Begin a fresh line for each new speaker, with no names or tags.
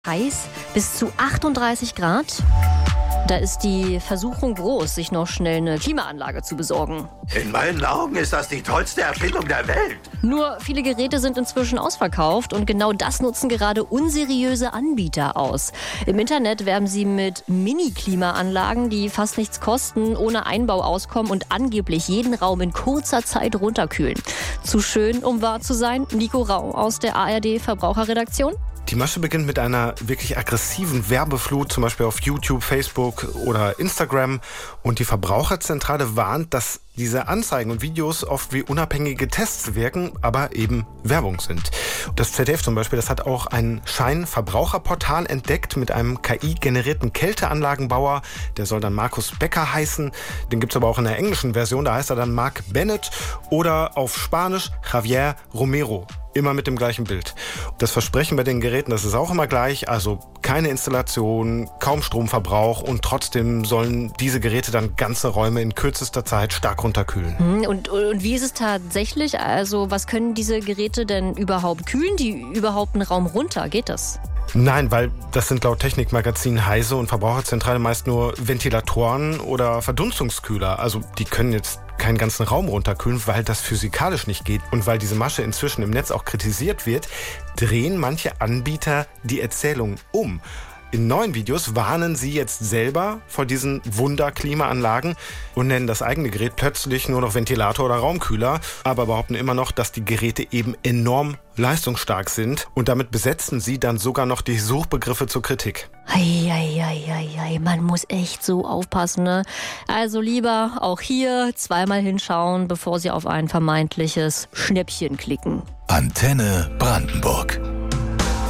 Heiß, bis zu 38 Grad. Da ist die Versuchung groß, sich noch schnell eine Klimaanlage zu besorgen.
In meinen Augen ist das die tollste Erfindung der Welt.
Nur viele Geräte sind inzwischen ausverkauft und genau das nutzen gerade unseriöse Anbieter aus. Im Internet werben sie mit Mini-Klimaanlagen, die fast nichts kosten, ohne Einbau auskommen und angeblich jeden Raum in kurzer Zeit runterkühlen. Zu schön, um wahr zu sein? Nico Rau aus der ARD-Verbraucherredaktion.
Die Masche beginnt mit einer wirklich aggressiven Werbeflut, zum Beispiel auf YouTube, Facebook oder Instagram. Und die Verbraucherzentrale warnt, dass diese Anzeigen und Videos oft wie unabhängige Tests wirken, aber eben Werbung sind. Das ZDF zum Beispiel, das hat auch ein Scheinverbraucherportal entdeckt mit einem KI-generierten Kälteanlagenbauer. Der soll dann Markus Becker heißen. Den gibt's aber auch in der englischen Version, da heißt er dann Mark Bennett. Oder auf Spanisch Javier Romero. Immer mit dem gleichen Bild. Das Versprechen bei den Geräten, das ist auch immer gleich. Also keine Installation, kaum Stromverbrauch und trotzdem sollen diese Geräte dann ganze Räume in kürzester Zeit stark runterkühlen.
Und wie ist es tatsächlich? Also was können diese Geräte denn überhaupt kühlen? Die überhaupt einen Raum runter? Geht das?
Nein, weil das sind laut Technikmagazin Heise und Verbraucherzentrale meist nur Ventilatoren oder Verdunstungskühler. Also die können jetzt keinen ganzen Raum runterkühlen, weil das physikalisch nicht geht. Und weil diese Masche inzwischen im Netz auch kritisiert wird, drehen manche Anbieter die Erzählung um. In neuen Videos warnen sie jetzt selber vor diesen Wunder-Klimaanlagen und nennen das eigene Gerät plötzlich nur noch Ventilator oder Raumkühler, aber behaupten immer noch, dass die Geräte eben enorm leistungsstark sind und damit besetzen sie dann sogar noch die Suchbegriffe zur Kritik.
Ei, man muss echt so aufpassen, ne? Also lieber auch hier zweimal hinschauen, bevor Sie auf ein vermeintliches Schnäppchen klicken.
Antenne Brandenburg.